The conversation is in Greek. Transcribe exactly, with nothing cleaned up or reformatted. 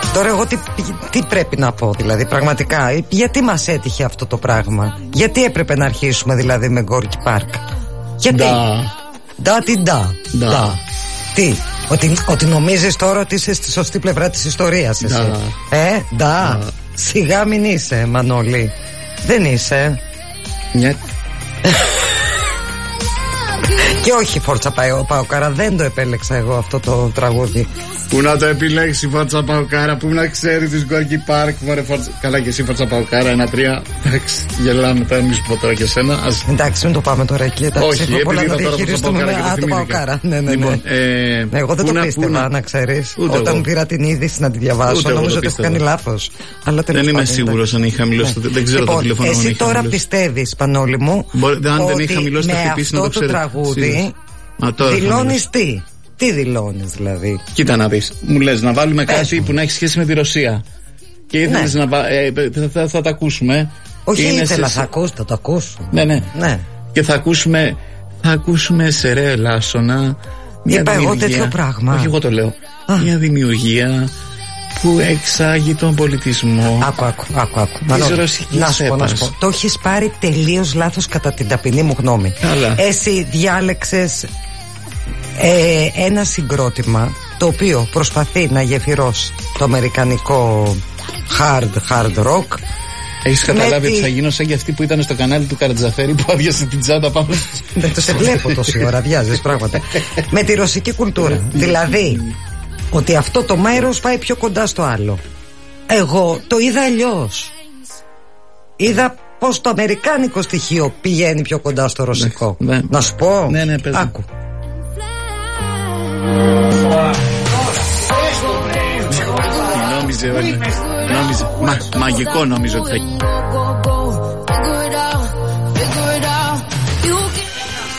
Τώρα εγώ τι, τι πρέπει να πω δηλαδή πραγματικά? Γιατί μας έτυχε αυτό το πράγμα? Γιατί έπρεπε να αρχίσουμε δηλαδή με Gorky Park? Γιατί? Ντα. Ντα τι ντα. Ντα. Τι? Ότι, ότι νομίζεις τώρα ότι είσαι στη σωστή πλευρά της ιστορίας εσύ? Da. Ε, ντα. Σιγά μην είσαι, Μανώλη. Δεν είσαι. Ναι. Και όχι Φόρτσα Παοκάρα, δεν το επέλεξα εγώ αυτό το τραγούδι. Πού να το επιλέξει Φόρτσα Παοκάρα, πού να ξέρει τη Gorky Park. Μωρέ, Φόρτσα... Καλά και εσύ Φόρτσα Παοκάρα, ένα τρία. Εντάξει, γελάμε τώρα, μη σου πω τώρα και εσένα. Ας... Εντάξει, μην το πάμε τώρα εκεί. Εντάξει, όχι, πολλά να διαχειριστούμε με το Παοκάρα. Ναι, ναι, ναι. Λοιπόν, ε, ναι, εγώ δεν το να, πίστευα, να, να ξέρει. Όταν εγώ. πήρα την είδηση να τη διαβάσω, νόμιζα ότι έχω κάνει λάθος. Δεν είμαι σίγουρο αν είχα χαμηλώσει. Δεν ξέρω το τηλέφωνο. Εσύ τώρα πιστεύει, Πανόλη μου, αν δεν είχα χαμηλώσει θα χτυπήσει να το ξέρει. Τραγούδι, δηλώνεις τι? Τι δηλώνεις δηλαδή? Κοίτα να δεις, μου λες να βάλουμε Πες κάτι μου. που να έχει σχέση με τη Ρωσία. Και ήθελες ναι. να ε, θα, θα, θα τα ακούσουμε. Όχι είναι ήθελα, σε... θα ακούσω, θα το ακούσω. Ναι, ναι, ναι. Και θα ακούσουμε, θα ακούσουμε σε ρε Λάσσονα. Είπα εγώ τέτοιο πράγμα. Όχι εγώ το λέω. Α. Μια δημιουργία που εξάγει τον πολιτισμό. Άκου, άκου, άκου, άκου. Της ρωσικής να σου πω, να σου πω. Το έχεις πάρει τελείως λάθος κατά την ταπεινή μου γνώμη. Καλά. Εσύ διάλεξες ε, ένα συγκρότημα το οποίο προσπαθεί να γεφυρώσει το αμερικανικό hard, hard rock. Έχεις καταλάβει ότι τη... θα γίνω σαν και αυτή που ήταν στο κανάλι του Καρατζαφέρη που άδειασε την τσάντα πάνω. Δεν το σε βλέπω τόση ώρα, βιάζεις πράγματα. Με τη ρωσική κουλτούρα. Δηλαδή ότι αυτό το μέρος πάει πιο κοντά στο άλλο. Εγώ το είδα αλλιώς. Είδα πως το αμερικάνικο στοιχείο πηγαίνει πιο κοντά στο ρωσικό. Ναι, ναι. Να σου πω. Ναι, ναι, πες. Άκου. Νόμιζε, νόμιζε, μα, μαγικό νόμιζε ότι θα γίνει.